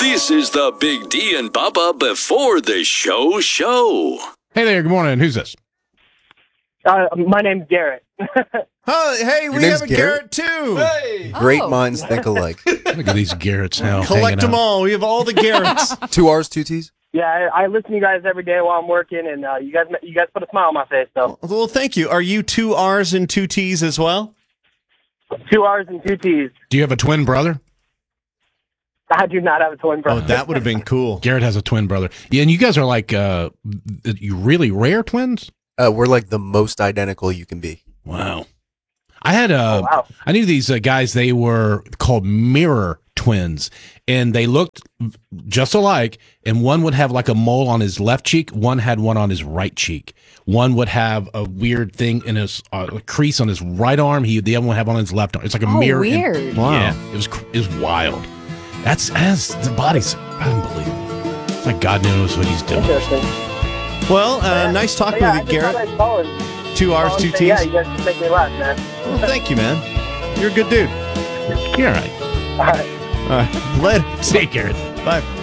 This is the Big D and Bubba before the show. Hey there, good morning. Who's this? My name's Garrett. Hey, we have a Garrett too. Hey. Great minds think alike. Look at these Garretts now. Collect them all. We have all the Garretts. 2 R's, 2 T's. Yeah, I listen to you guys every day while I'm working, and you guys put a smile on my face. So Well, thank you. Are you 2 R's and 2 T's as well? 2 R's and 2 T's. Do you have a twin brother? I do not have a twin brother. Oh, that would have been cool. Garrett has a twin brother. Yeah, and you guys are like you really rare twins? We're like the most identical you can be. Wow. I had wow. I knew these guys. They were called mirror twins, and they looked just alike. And one would have like a mole on his left cheek. One had one on his right cheek. One would have a weird thing in his a crease on his right arm. The other one would have on his left arm. It's like a mirror. Weird. Wow. Yeah, it was wild. That's the body's unbelievable. It's like God knows what he's doing. Interesting. Well, nice talking with you, Garrett. 2 R's, 2 T's. Yeah, you guys just make me laugh, man. Well, thank you, man. You're a good dude. You're all right. All right. All right. Later. See you, Garrett. Bye.